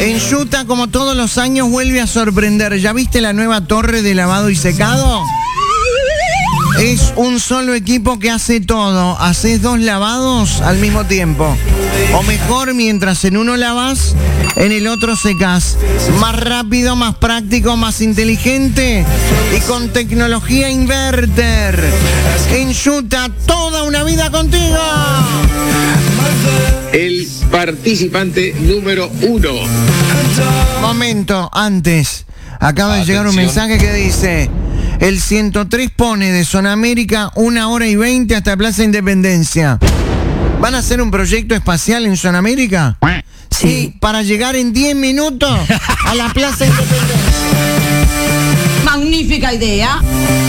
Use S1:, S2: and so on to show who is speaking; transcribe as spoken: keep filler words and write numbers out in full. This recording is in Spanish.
S1: Enjuta, como todos los años, vuelve a sorprender. ¿Ya viste la nueva torre de lavado y secado? Es un solo equipo que hace todo. Haces dos lavados al mismo tiempo. O mejor, mientras en uno lavas, en el otro secas. Más rápido, más práctico, más inteligente y con tecnología inverter. Enjuta, toda una vida contigo.
S2: El participante número uno.
S1: Momento, antes. Acaba de llegar un mensaje que dice: el ciento tres pone de Zona América una hora y veinte hasta Plaza Independencia. ¿Van a hacer un proyecto espacial en Zona América? Sí, para llegar en diez minutos a la Plaza Independencia.
S3: Magnífica idea.